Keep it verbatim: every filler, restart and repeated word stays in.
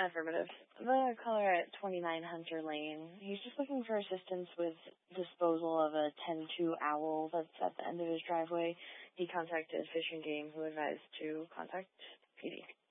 Affirmative. The caller at twenty-nine Hunter Lane. He's just looking for assistance with disposal of a ten two owl that's at the end of his driveway. He contacted Fish and Game, who advised to contact P D.